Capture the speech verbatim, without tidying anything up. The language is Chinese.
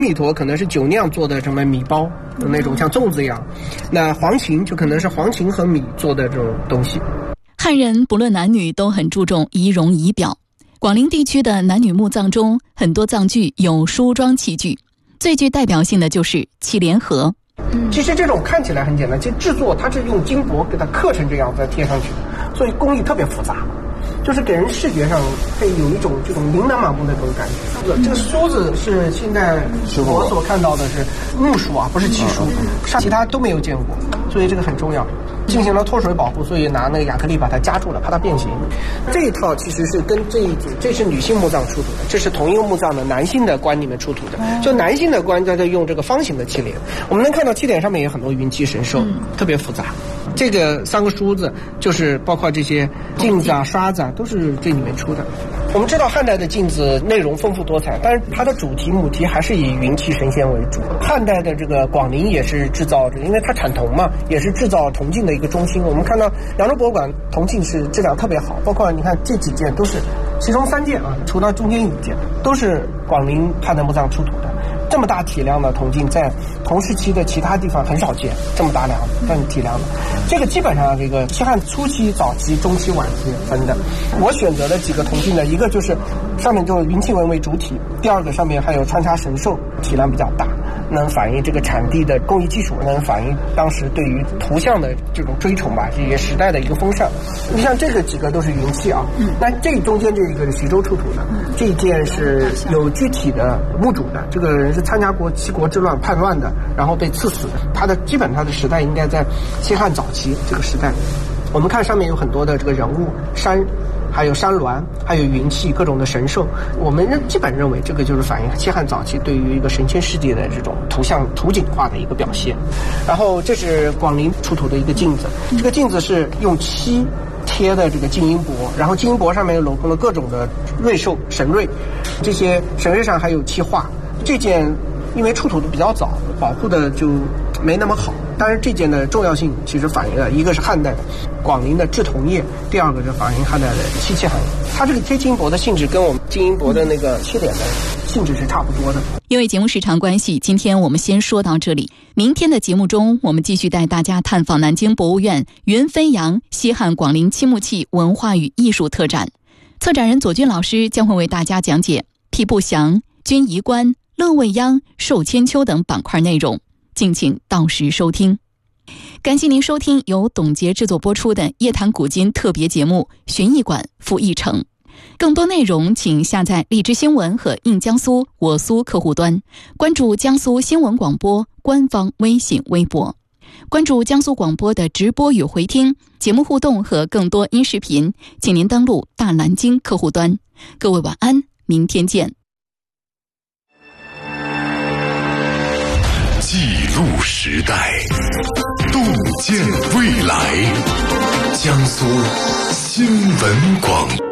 米坨可能是酒酿做的什么米包，那种像粽子一样。那黄芩就可能是黄芩和米做的这种东西。 汉人不论男女都很注重仪容仪表。广陵地区的男女墓葬中，很多葬具有梳妆器具，最具代表性的就是七连盒。 其实这种看起来很简单，其实制作它是用金箔给它刻成这样再贴上去的，所以工艺特别复杂，就是给人视觉上可以有一种这种琳琅满目的这种感觉。这个梳子是现在我所看到的是木梳啊，不是漆梳，其他都没有见过，所以这个很重要。进行了脱水保护，所以拿那个亚克力把它夹住了，怕它变形。这一套其实是跟这一组，这是女性墓葬出土的，这是同一个墓葬的男性的棺里面出土的。就男性的棺，它就用这个方形的七联，我们能看到七联上面有很多云气神兽，嗯、特别复杂。这个三个梳子就是包括这些镜子啊、刷子啊，都是这里面出的。我们知道汉代的镜子内容丰富多彩，但是它的主题母题还是以云气神仙为主。汉代的这个广陵也是制造，因为它产铜嘛，也是制造铜镜的一个中心。我们看到扬州博物馆铜镜是质量特别好，包括你看这几件都是，其中三件啊，除了中间一件都是广陵汉代墓葬出土的。这么大体量的铜镜在同时期的其他地方很少见，这么大量这么体量的，这个基本上这个西汉初期、早期、中期、晚期分的。我选择的几个铜镜呢，一个就是上面就是云气纹为主体，第二个上面还有穿插神兽，体量比较大，能反映这个产地的工艺技术，能反映当时对于图像的这种追崇吧，这些时代的一个风尚。你像这个几个都是云气啊，那这中间这一个是徐州出土的，这一件是有具体的墓主的，这个人是参加过七国之乱叛乱的，然后被赐死的。他的基本他的时代应该在西汉早期这个时代。我们看上面有很多的这个人物山，还有山峦，还有云气，各种的神兽。我们认基本认为这个就是反映西汉早期对于一个神仙世界的这种图像图景化的一个表现。然后这是广陵出土的一个镜子，这个镜子是用漆贴的这个金银箔，然后金银箔上面镂空了各种的瑞兽神瑞，这些神瑞上还有漆画。这件因为出土的比较早，保护的就没那么好，但是这件的重要性其实反映了一个是汉代的广陵的制铜业，第二个是反映汉代的漆器行业。它这个贴金箔的性质跟我们金银箔的那个漆脸的性质是差不多的。 因为节目时长关系，今天我们先说到这里。明天的节目中，我们继续带大家探访南京博物院云飞扬西汉广陵漆木器文化与艺术特展，策展人左军老师将会为大家讲解辟步降、君夷观、乐未央、寿千秋等板块内容，敬请到时收听。感谢您收听由董洁制作播出的夜谈古今特别节目《寻艺馆赴艺城》。更多内容请下载荔枝新闻和印江苏我苏客户端，关注江苏新闻广播官方微信微博，关注江苏广播的直播与回听节目互动和更多音视频，请您登录大南京客户端。各位晚安，明天见。 记录时代，洞见未来，江苏新闻广播。